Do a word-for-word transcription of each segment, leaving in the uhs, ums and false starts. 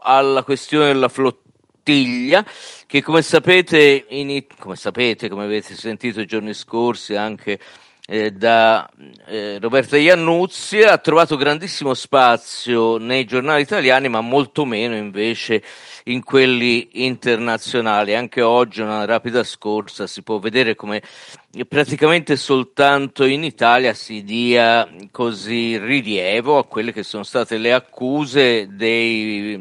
alla questione della flottiglia, che come sapete, in, come sapete, come avete sentito i giorni scorsi anche eh, da eh, Roberta Iannuzzi, ha trovato grandissimo spazio nei giornali italiani, ma molto meno invece in quelli internazionali. Anche oggi, una rapida scorsa, si può vedere come praticamente soltanto in Italia si dia così rilievo a quelle che sono state le accuse dei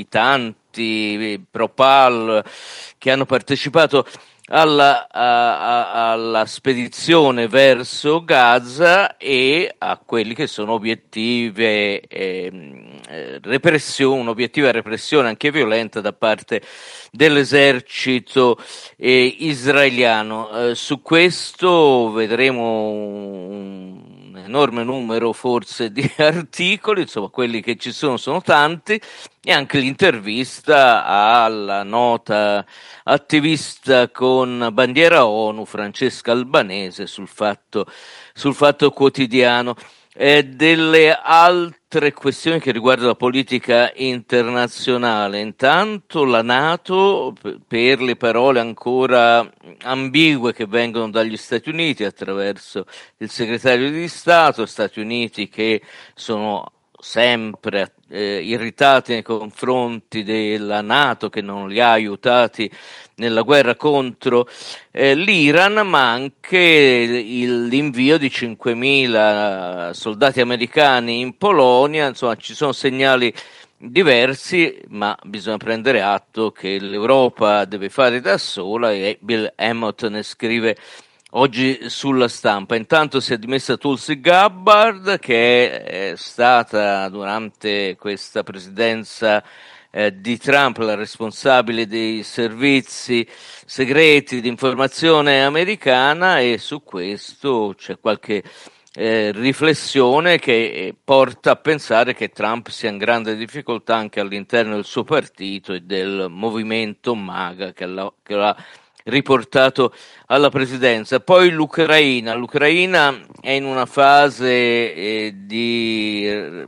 militanti pro-Pal che hanno partecipato alla, a, a, alla spedizione verso Gaza e a quelli che sono obiettive eh, eh, repressione, un'obiettiva repressione anche violenta da parte dell'esercito eh, israeliano. Eh, su questo vedremo un, un enorme numero forse di articoli, insomma quelli che ci sono sono tanti, e anche l'intervista alla nota attivista con bandiera ONU Francesca Albanese sul Fatto, sul Fatto Quotidiano. Eh, delle altre questioni che riguardano la politica internazionale, intanto la NATO, p- per le parole ancora ambigue che vengono dagli Stati Uniti attraverso il segretario di Stato, Stati Uniti che sono sempre eh, irritati nei confronti della NATO che non li ha aiutati nella guerra contro eh, l'Iran, ma anche il, l'invio di cinquemila soldati americani in Polonia. Insomma, ci sono segnali diversi, ma bisogna prendere atto che l'Europa deve fare da sola, e Bill Hamilton ne scrive oggi sulla Stampa. Intanto si è dimessa Tulsi Gabbard, che è stata durante questa presidenza eh, di Trump la responsabile dei servizi segreti di informazione americana, e su questo c'è qualche eh, riflessione che porta a pensare che Trump sia in grande difficoltà anche all'interno del suo partito e del movimento MAGA che l'ha, che l'ha riportato alla presidenza. Poi l'Ucraina. L'Ucraina è in una fase eh, di eh,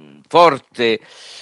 forte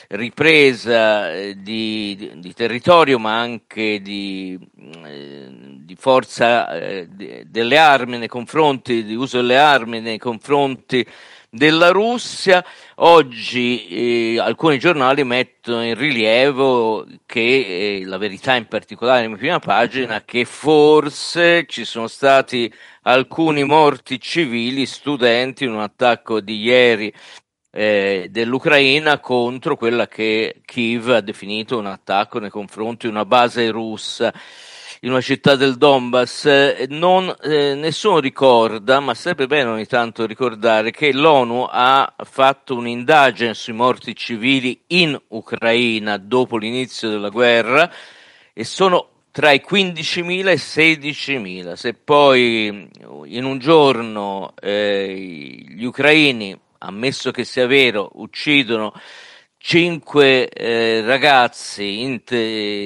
ripresa eh, di, di, di territorio, ma anche di, eh, di forza eh, di, delle armi nei confronti, di uso delle armi nei confronti della Russia. Oggi eh, alcuni giornali mettono in rilievo che eh, La Verità in particolare in prima pagina, che forse ci sono stati alcuni morti civili studenti in un attacco di ieri eh, dell'Ucraina contro quella che Kiev ha definito un attacco nei confronti di una base russa in una città del Donbass. Non, eh, nessuno ricorda, ma sarebbe bene ogni tanto ricordare che l'ONU ha fatto un'indagine sui morti civili in Ucraina dopo l'inizio della guerra, e sono tra i quindicimila e i sedicimila. Se poi in un giorno eh, gli ucraini, ammesso che sia vero, uccidono cinque eh, ragazzi in, te,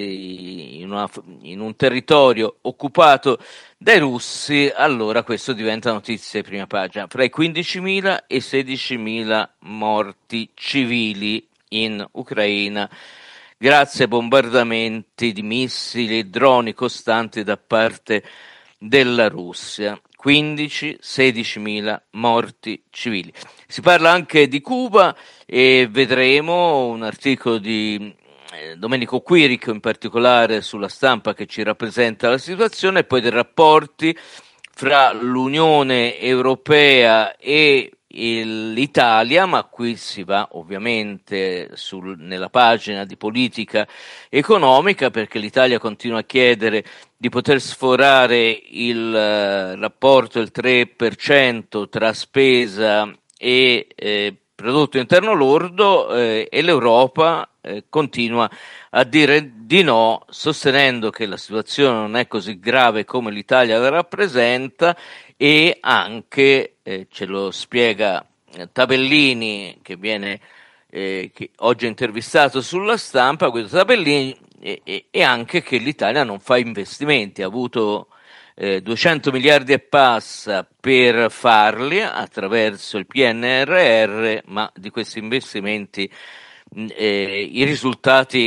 in, una, in un territorio occupato dai russi, allora questo diventa notizia di prima pagina. Fra i quindicimila e i sedicimila morti civili in Ucraina grazie ai bombardamenti di missili e droni costanti da parte della Russia. quindici sedicimila morti civili. Si parla anche di Cuba e vedremo un articolo di eh, Domenico Quirico in particolare sulla Stampa che ci rappresenta la situazione, e poi dei rapporti fra l'Unione Europea e l'Italia, ma qui si va ovviamente sul, nella pagina di politica economica, perché l'Italia continua a chiedere di poter sforare il eh, rapporto del tre per cento tra spesa e eh, prodotto interno lordo, eh, e l'Europa eh, continua a dire di no, sostenendo che la situazione non è così grave come l'Italia la rappresenta, e anche, eh, ce lo spiega eh, Tabellini, che viene eh, che oggi è intervistato sulla Stampa, questo Tabellini, e, e, e anche che l'Italia non fa investimenti, ha avuto eh, duecento miliardi e passa per farli attraverso il P N R R, ma di questi investimenti eh, i risultati